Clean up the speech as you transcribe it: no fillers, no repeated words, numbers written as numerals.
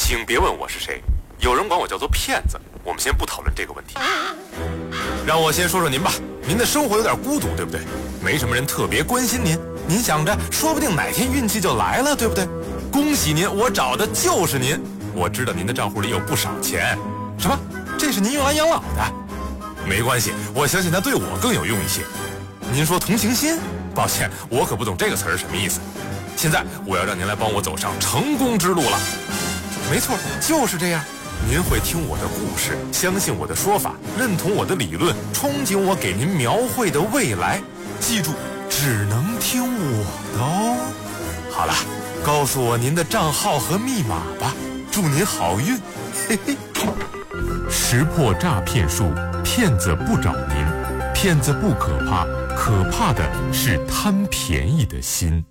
请别问我是谁，有人管我叫做骗子。我们先不讨论这个问题，让我先说说您吧。您的生活有点孤独，对不对？没什么人特别关心您，您想着说不定哪天运气就来了，对不对？恭喜您，我找的就是您。我知道您的账户里有不少钱。什么？这是您用来养老的？没关系，我相信它对我更有用一些。您说同情心？抱歉，我可不懂这个词儿什么意思。现在我要让您来帮我走上成功之路了。没错，就是这样。您会听我的故事，相信我的说法，认同我的理论，憧憬我给您描绘的未来。记住，只能听我的哦。好了，告诉我您的账号和密码吧。祝您好运，嘿嘿。 识破诈骗术，骗子不找您，骗子不可怕，可怕的是贪便宜的心。